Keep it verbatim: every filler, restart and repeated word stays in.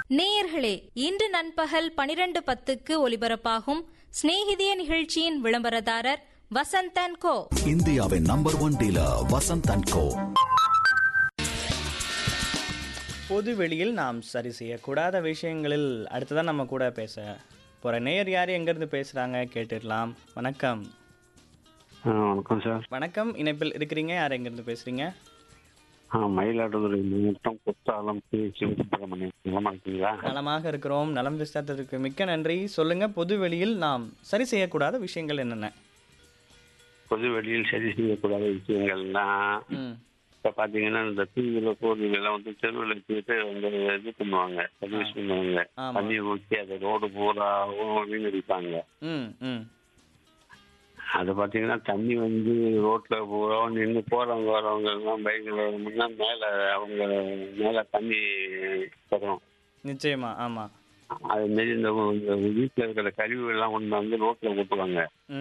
நேயர்களே, இன்று நண்பகல் பனிரெண்டு பத்துக்கு ஒலிபரப்பாகும் சிநேகிதிய நிகழ்ச்சியின் விளம்பரதாரர் வசந்த் அண்ட் கோ. இந்தியாவின் number one dealer Vasanth and கோ. பொது வெளியில் நாம் சரி செய்யக்கூடாத விஷயங்களில் அடுத்ததான் நம்ம கூட பேச போகிற நேயர் யார் எங்கேருந்து பேசுகிறாங்க கேட்டுடலாம். வணக்கம். வணக்கம் சார். வணக்கம், இணைப்பில் இருக்கிறீங்க. யார் எங்கேருந்து பேசுகிறீங்க? ஆ மயிலாடுதுறை மாவட்டம் குத்தாலம் பி சிவசுப்பிரமணியம். நலமா இருக்கீங்களா? நலமாக இருக்கிறோம். நலம் விசாரத்திற்கு மிக்க நன்றி. சொல்லுங்கள், பொது வெளியில் நாம் சரி செய்யக்கூடாத விஷயங்கள் என்னென்ன? பொது வெளியில் சரி செய்யக்கூடாத விஷயங்கள்னா ம் இப்போ பார்த்தீங்கன்னா இந்த டூ வீலர் ஃபோர் வீலர்லாம் வந்து தெருவில் வச்சுக்கிட்டு வந்து இது பண்ணுவாங்க, சர்வீஸ் பண்ணுவாங்க. ஆமாம். தண்ணி ஊற்றி அதை ரோடு பூராவும் வீணடிப்பாங்க. ம் ம் அது பார்த்தீங்கன்னா தண்ணி வந்து ரோட்டில் பூரா நின்று போகிறவங்க வரவங்க எல்லாம் பைக்கில் வரணும்னா மேலே அவங்க மேலே தண்ணி வரும். நிச்சயமா. ஆமாம். அது மாரி இந்த வீட்டில் இருக்கிற கழிவுகள்லாம் கொண்டு வந்து ரோட்டில் ஊற்றுவாங்க.